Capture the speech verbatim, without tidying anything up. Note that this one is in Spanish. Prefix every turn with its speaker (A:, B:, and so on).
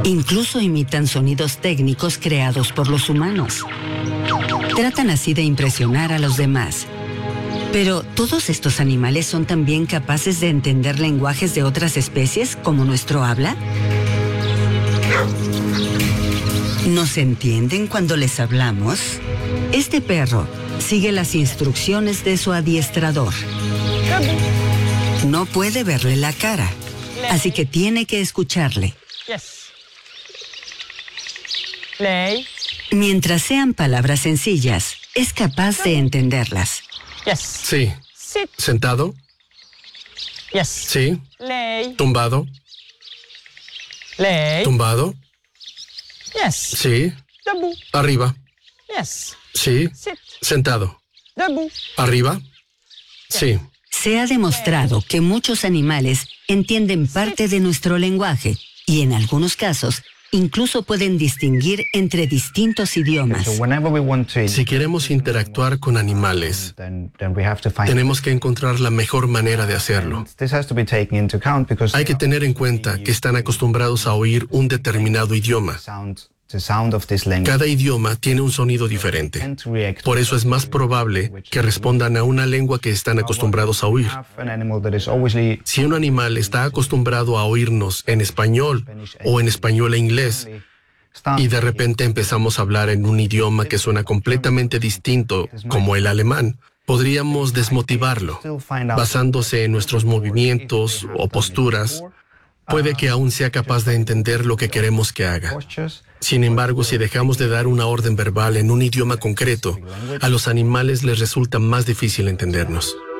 A: Incluso imitan sonidos técnicos creados por los humanos. Tratan así de impresionar a los demás. Pero, ¿todos estos animales son también capaces de entender lenguajes de otras especies como nuestro habla? ¿Nos entienden cuando les hablamos? Este perro sigue las instrucciones de su adiestrador. No puede verle la cara, así que tiene que escucharle. Mientras sean palabras sencillas, es capaz de entenderlas.
B: Sí. ¿Sentado? Sí. ¿Tumbado? ¿Tumbado? Sí. ¿Arriba? Sí. ¿Sentado? ¿Arriba? Sí.
A: Se ha demostrado que muchos animales entienden parte de nuestro lenguaje y en algunos casos incluso pueden distinguir entre distintos idiomas.
B: Si queremos interactuar con animales, tenemos que encontrar la mejor manera de hacerlo. Hay que tener en cuenta que están acostumbrados a oír un determinado idioma. Cada idioma tiene un sonido diferente. Por eso es más probable que respondan a una lengua que están acostumbrados a oír. Si un animal está acostumbrado a oírnos en español o en español e inglés, y de repente empezamos a hablar en un idioma que suena completamente distinto, como el alemán, podríamos desmotivarlo. Basándose en nuestros movimientos o posturas, puede que aún sea capaz de entender lo que queremos que haga. Sin embargo, si dejamos de dar una orden verbal en un idioma concreto, a los animales les resulta más difícil entendernos.